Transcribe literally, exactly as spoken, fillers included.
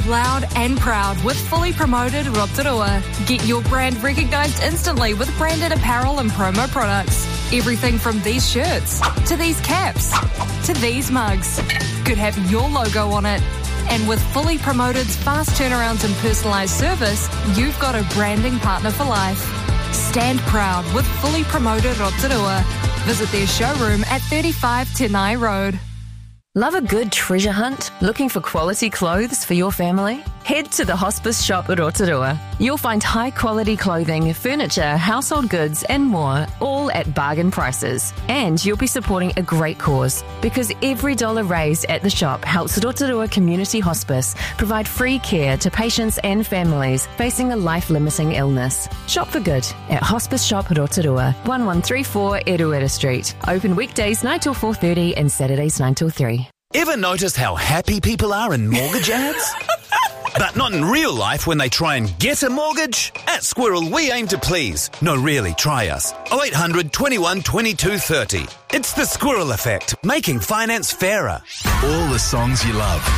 loud and proud with fully promoted Rotorua. Get your brand recognised instantly with branded apparel and promo products. Everything from these shirts, to these caps, to these mugs could have your logo on it. And with Fully Promoted's fast turnarounds and personalised service, you've got a branding partner for life. Stand proud with Fully Promoted Rotorua. Visit their showroom at thirty-five Tenai Road. Love a good treasure hunt? Looking for quality clothes for your family? Head to the Hospice Shop at Rotorua. You'll find high-quality clothing, furniture, household goods and more, all at bargain prices. And you'll be supporting a great cause, because every dollar raised at the shop helps Rotorua Community Hospice provide free care to patients and families facing a life-limiting illness. Shop for good at Hospice Shop Rotorua, one one three four Eruera Street. Open weekdays nine till four thirty and Saturdays nine till three. Ever noticed how happy people are in mortgage ads? But not in real life when they try and get a mortgage? At Squirrel, we aim to please. No, really, try us. oh eight hundred, twenty-one, twenty-two, thirty. It's the Squirrel Effect, making finance fairer. All the songs you love.